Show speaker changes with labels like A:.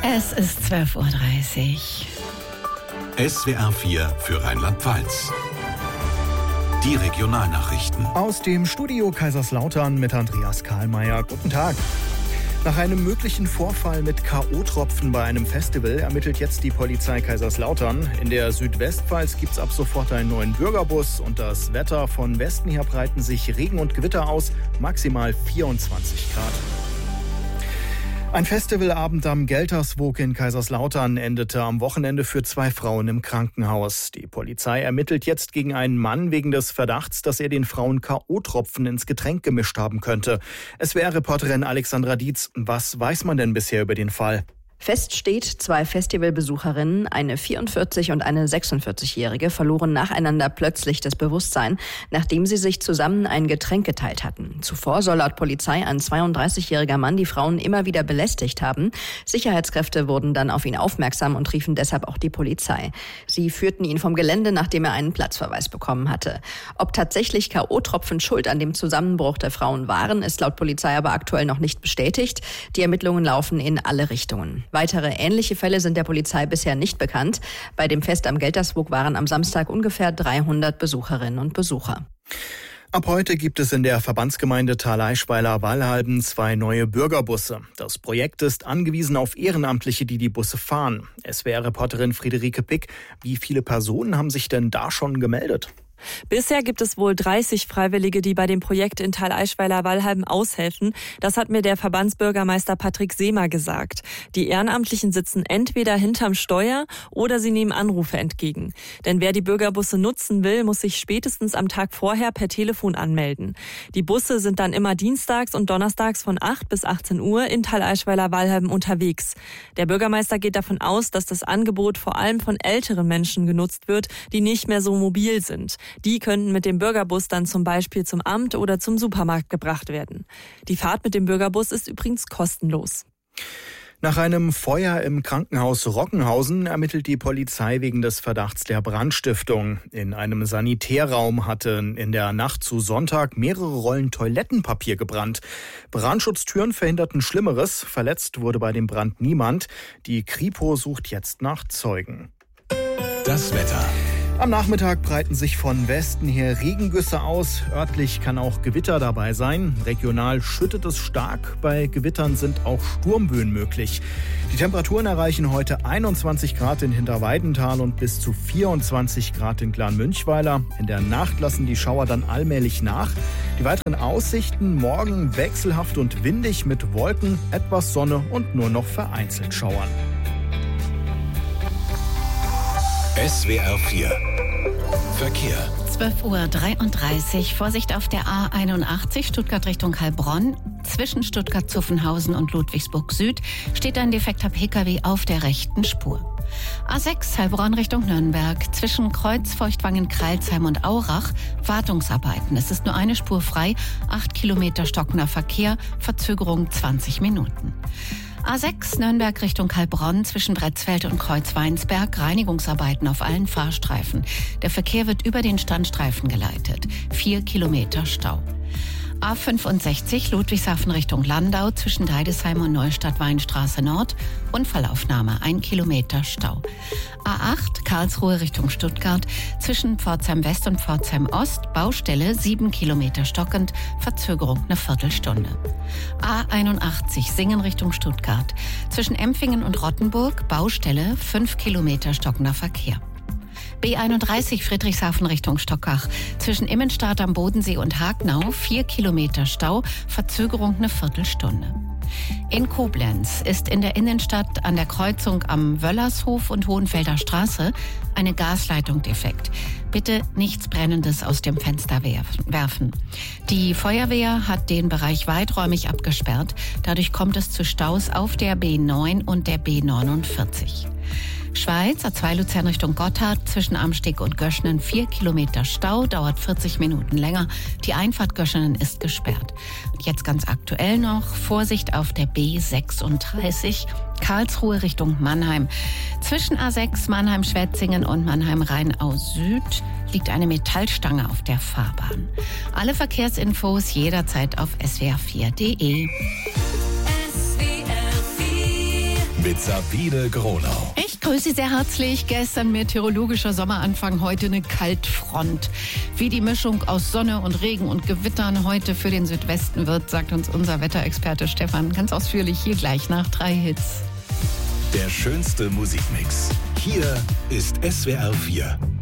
A: Es ist 12:30 Uhr.
B: SWR 4 für Rheinland-Pfalz. Die Regionalnachrichten.
C: Aus dem Studio Kaiserslautern mit Andreas Kahlmeier. Guten Tag. Nach einem möglichen Vorfall mit K.O.-Tropfen bei einem Festival ermittelt jetzt die Polizei Kaiserslautern. In der Südwestpfalz gibt es ab sofort einen neuen Bürgerbus und das Wetter von Westen her breiten sich Regen und Gewitter aus, maximal 24 Grad. Ein Festivalabend am Gelterswoog in Kaiserslautern endete am Wochenende für 2 Frauen im Krankenhaus. Die Polizei ermittelt jetzt gegen einen Mann wegen des Verdachts, dass er den Frauen K.O.-Tropfen ins Getränk gemischt haben könnte. SWR-Reporterin Alexandra Dietz, was weiß man denn bisher über den Fall?
D: Fest steht, 2 Festivalbesucherinnen, eine 44- und eine 46-Jährige, verloren nacheinander plötzlich das Bewusstsein, nachdem sie sich zusammen ein Getränk geteilt hatten. Zuvor soll laut Polizei ein 32-jähriger Mann die Frauen immer wieder belästigt haben. Sicherheitskräfte wurden dann auf ihn aufmerksam und riefen deshalb auch die Polizei. Sie führten ihn vom Gelände, nachdem er einen Platzverweis bekommen hatte. Ob tatsächlich K.O.-Tropfen schuld an dem Zusammenbruch der Frauen waren, ist laut Polizei aber aktuell noch nicht bestätigt. Die Ermittlungen laufen in alle Richtungen. Weitere ähnliche Fälle sind der Polizei bisher nicht bekannt. Bei dem Fest am Gelterswoog waren am Samstag ungefähr 300 Besucherinnen und Besucher.
C: Ab heute gibt es in der Verbandsgemeinde Thaleischweiler-Wallhalben 2 neue Bürgerbusse. Das Projekt ist angewiesen auf Ehrenamtliche, die die Busse fahren. SWR-Reporterin Friederike Pick, wie viele Personen haben sich denn da schon gemeldet?
E: Bisher gibt es wohl 30 Freiwillige, die bei dem Projekt in Thaleischweiler-Wallhalben aushelfen. Das hat mir der Verbandsbürgermeister Patrick Seemer gesagt. Die Ehrenamtlichen sitzen entweder hinterm Steuer oder sie nehmen Anrufe entgegen. Denn wer die Bürgerbusse nutzen will, muss sich spätestens am Tag vorher per Telefon anmelden. Die Busse sind dann immer dienstags und donnerstags von 8 bis 18 Uhr in Thaleischweiler-Wallhalben unterwegs. Der Bürgermeister geht davon aus, dass das Angebot vor allem von älteren Menschen genutzt wird, die nicht mehr so mobil sind. Die könnten mit dem Bürgerbus dann zum Beispiel zum Amt oder zum Supermarkt gebracht werden. Die Fahrt mit dem Bürgerbus ist übrigens kostenlos.
C: Nach einem Feuer im Krankenhaus Rockenhausen ermittelt die Polizei wegen des Verdachts der Brandstiftung. In einem Sanitärraum hatten in der Nacht zu Sonntag mehrere Rollen Toilettenpapier gebrannt. Brandschutztüren verhinderten Schlimmeres. Verletzt wurde bei dem Brand niemand. Die Kripo sucht jetzt nach Zeugen.
B: Das Wetter.
C: Am Nachmittag breiten sich von Westen her Regengüsse aus. Örtlich kann auch Gewitter dabei sein. Regional schüttet es stark. Bei Gewittern sind auch Sturmböen möglich. Die Temperaturen erreichen heute 21 Grad in Hinterweidenthal und bis zu 24 Grad in Glan-Münchweiler. In der Nacht lassen die Schauer dann allmählich nach. Die weiteren Aussichten: morgen wechselhaft und windig mit Wolken, etwas Sonne und nur noch vereinzelt Schauern.
B: SWR 4 Verkehr.
A: 12:33 Uhr. Vorsicht auf der A81 Stuttgart Richtung Heilbronn. Zwischen Stuttgart-Zuffenhausen und Ludwigsburg Süd steht ein defekter Pkw auf der rechten Spur. A6 Heilbronn Richtung Nürnberg. Zwischen Kreuzfeuchtwangen-Kreilsheim und Aurach Wartungsarbeiten. Es ist nur eine Spur frei. 8 Kilometer stockender Verkehr. Verzögerung 20 Minuten. A6 Nürnberg Richtung Heilbronn zwischen Bretzfeld und Kreuzweinsberg. Reinigungsarbeiten auf allen Fahrstreifen. Der Verkehr wird über den Standstreifen geleitet. 4 Kilometer Stau. A65 Ludwigshafen Richtung Landau zwischen Deidesheim und Neustadt-Weinstraße Nord. Unfallaufnahme, 1 Kilometer Stau. A8 Karlsruhe Richtung Stuttgart zwischen Pforzheim West und Pforzheim Ost. Baustelle 7 Kilometer stockend, Verzögerung eine Viertelstunde. A81 Singen Richtung Stuttgart zwischen Empfingen und Rottenburg. Baustelle 5 Kilometer stockender Verkehr. B31 Friedrichshafen Richtung Stockach. Zwischen Immenstadt am Bodensee und Hagnau 4 Kilometer Stau, Verzögerung eine Viertelstunde. In Koblenz ist in der Innenstadt an der Kreuzung am Wöllershof und Hohenfelder Straße eine Gasleitung defekt. Bitte nichts Brennendes aus dem Fenster werfen. Die Feuerwehr hat den Bereich weiträumig abgesperrt. Dadurch kommt es zu Staus auf der B9 und der B49. Schweiz, A2 Luzern Richtung Gotthard, zwischen Amsteg und Göschenen 4 Kilometer Stau, dauert 40 Minuten länger. Die Einfahrt Göschenen ist gesperrt. Und jetzt ganz aktuell noch, Vorsicht auf der B36, Karlsruhe Richtung Mannheim. Zwischen A6 Mannheim-Schwetzingen und Mannheim-Rheinau Süd liegt eine Metallstange auf der Fahrbahn. Alle Verkehrsinfos jederzeit auf swr4.de.
B: mit Sabine Gronau.
A: Ich grüße Sie sehr herzlich. Gestern meteorologischer Sommeranfang, heute eine Kaltfront. Wie die Mischung aus Sonne und Regen und Gewittern heute für den Südwesten wird, sagt uns unser Wetterexperte Stefan ganz ausführlich hier gleich nach 3 Hits.
B: Der schönste Musikmix. Hier ist SWR 4.